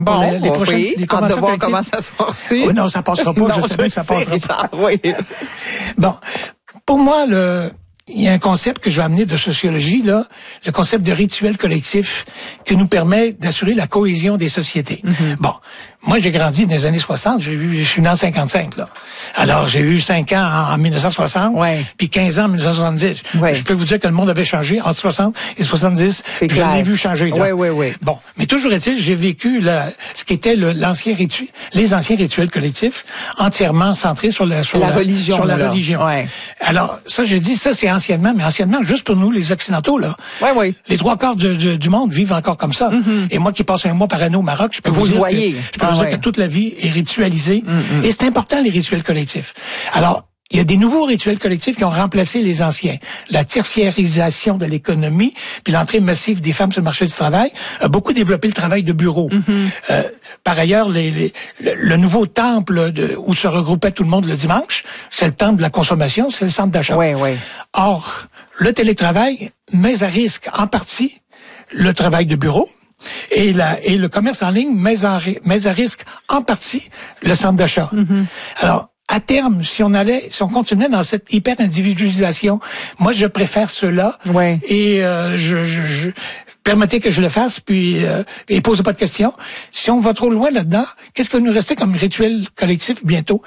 Bon, les prochaines, oui, les hâte de voir collectives. comment ça se passe. Oui, non, ça passera pas. Non, je sais bien que ça passera Richard, pas. oui. Bon, pour moi, il y a un concept que je vais amener de sociologie, là, le concept de rituel collectif qui nous permet d'assurer la cohésion des sociétés. Bon, moi, j'ai grandi dans les années 60, je suis né en 55, là. Alors, j'ai eu 5 ans en 1960, Ouais. puis 15 ans en 1970. Ouais. Je peux vous dire que le monde avait changé entre 60 et 70. C'est puis clair. je l'ai vu changer, là. Oui. Bon, mais toujours est-il, j'ai vécu ce qui était l'ancien rituel, les anciens rituels collectifs, entièrement centrés sur la religion. Sur la là. religion. Ouais. Alors, ça, j'ai dit, ça, c'est anciennement, mais anciennement, juste pour nous, les Occidentaux, là. Oui. Les 3/4 du monde vivent encore comme ça. Et moi qui passe un mois par année au Maroc, je peux Vous vous le dire voyez. je peux vous dire que toute la vie est ritualisée. Et c'est important, les rituels collectifs. Alors, il y a des nouveaux rituels collectifs qui ont remplacé les anciens. La tertiarisation de l'économie, puis l'entrée massive des femmes sur le marché du travail a beaucoup développé le travail de bureau. Par ailleurs, le nouveau temple où se regroupait tout le monde le dimanche, c'est le temple de la consommation, c'est le centre d'achat. Oui. Or, le télétravail met à risque en partie le travail de bureau. Et le commerce en ligne met à risque en partie le centre d'achat. Alors, à terme, si on continuait dans cette hyper-individualisation, moi, je préfère cela. Ouais. Et permettez que je le fasse, puis et posez pas de questions. Si on va trop loin là-dedans, qu'est-ce que nous restait comme rituel collectif bientôt?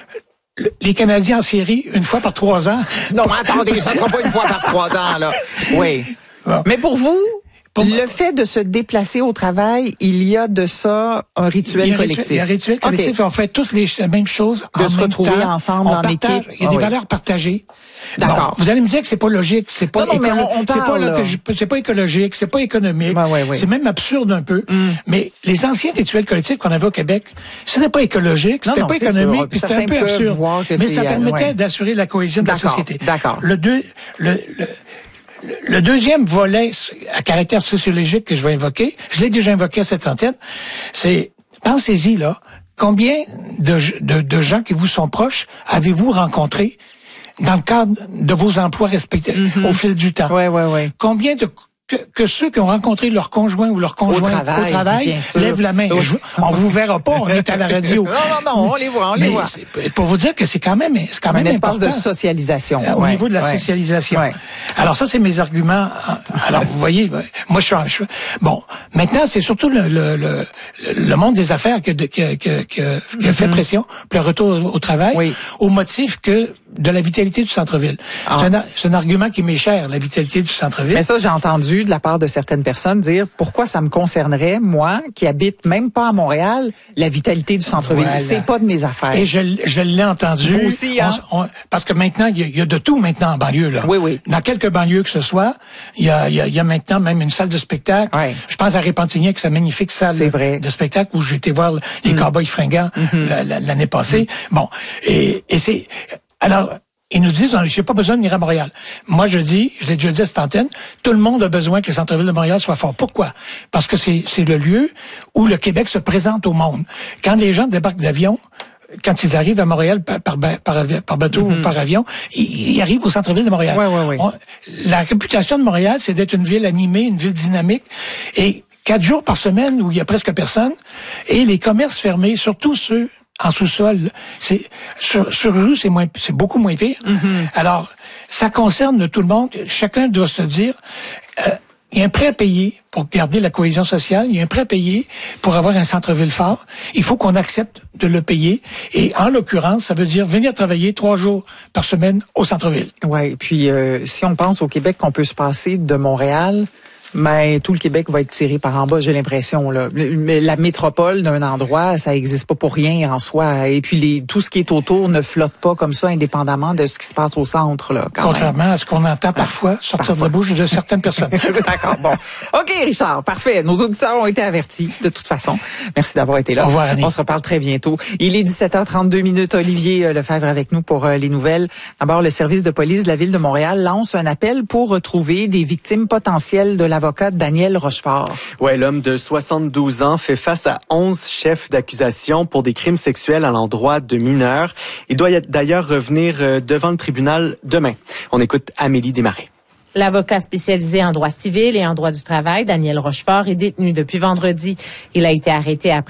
Les Canadiens en série, une fois par 3 ans. Non, mais attendez, ça sera pas une fois par 3 ans, là. Oui. Bon. Mais pour vous, le fait de se déplacer au travail, il y a de ça un rituel collectif. Il y a un rituel collectif. Okay. On fait tous la même chose de en se même retrouver temps. ensemble on en partage, équipe. Il y a des valeurs partagées. D'accord. Bon, vous allez me dire que c'est pas logique, c'est pas Non, mais on parle, c'est pas écologique, c'est pas économique. Ouais. C'est même absurde un peu. Mais les anciens rituels collectifs qu'on avait au Québec, ce n'est pas écologique, c'était pas économique, puis c'était un peu absurde. Mais ça permettait d'assurer la cohésion de la société. D'accord. Le deuxième volet à caractère sociologique que je vais invoquer, je l'ai déjà invoqué à cette antenne, c'est, pensez-y là, combien de gens qui vous sont proches avez-vous rencontrés dans le cadre de vos emplois respectifs au fil du temps? Oui. Combien que ceux qui ont rencontré leur conjoint ou leur conjointe au travail lèvent la main. On vous verra pas, on est à la radio. Non, on les voit. Pour vous dire que c'est quand même un espace important, de socialisation. Au niveau de la socialisation. Ouais. Alors ça, c'est mes arguments. Alors vous voyez, moi je suis bon. Maintenant, c'est surtout le monde des affaires qui a fait pression pour le retour au travail, au motif que de la vitalité du centre-ville. C'est un argument qui m'est cher, la vitalité du centre-ville. Mais ça, j'ai entendu de la part de certaines personnes dire pourquoi ça me concernerait, moi, qui habite même pas à Montréal, la vitalité du centre-ville. Voilà. C'est pas de mes affaires. Et je l'ai entendu. Vous aussi, hein? Parce que maintenant, il y a de tout maintenant en banlieue, là. Oui. Dans quelques banlieues que ce soit, il y a maintenant même une salle de spectacle. Ouais. Je pense à Repentigny, que sa magnifique salle de spectacle où j'ai été voir les Cowboys fringants l'année passée. Bon. Et c'est, alors, ils nous disent, j'ai pas besoin de venir à Montréal. Moi, je l'ai déjà dit à cette antenne, tout le monde a besoin que le centre-ville de Montréal soit fort. Pourquoi? Parce que c'est le lieu où le Québec se présente au monde. Quand les gens débarquent d'avion, quand ils arrivent à Montréal par bateau ou par avion, ils arrivent au centre-ville de Montréal. Oui. La réputation de Montréal, c'est d'être une ville animée, une ville dynamique. Et 4 jours par semaine où il y a presque personne, et les commerces fermés, surtout ceux en sous-sol, sur rue, c'est beaucoup moins pire. Alors, ça concerne tout le monde. Chacun doit se dire, il y a un prêt à payer pour garder la cohésion sociale. Il y a un prêt à payer pour avoir un centre-ville fort. Il faut qu'on accepte de le payer. Et en l'occurrence, ça veut dire venir travailler 3 jours par semaine au centre-ville. Ouais. Puis si on pense au Québec qu'on peut se passer de Montréal, mais tout le Québec va être tiré par en bas, j'ai l'impression. Là. Mais la métropole d'un endroit, ça existe pas pour rien en soi. Et puis tout ce qui est autour ne flotte pas comme ça, indépendamment de ce qui se passe au centre. Là, contrairement à ce qu'on entend parfois sortir de la bouche de certaines personnes. D'accord, bon. OK, Richard, parfait. Nos auditeurs ont été avertis, de toute façon. Merci d'avoir été là. Au revoir, Annie. On se reparle très bientôt. Il est 17h32. Olivier Lefebvre avec nous pour les nouvelles. D'abord, le service de police de la Ville de Montréal lance un appel pour retrouver des victimes potentielles de l'avocat Daniel Rochefort. Ouais, l'homme de 72 ans fait face à 11 chefs d'accusation pour des crimes sexuels à l'endroit de mineurs. Il doit d'ailleurs revenir devant le tribunal demain. On écoute Amélie Desmarais. L'avocat spécialisé en droit civil et en droit du travail, Daniel Rochefort, est détenu depuis vendredi. Il a été arrêté après